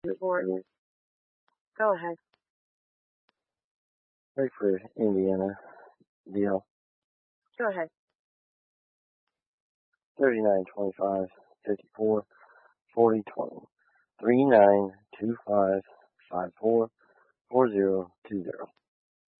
Morton. Go ahead. Right for Indiana deal. Go ahead. 39, 25, 54, 40, 20. 39, 25, 54, 40, 20.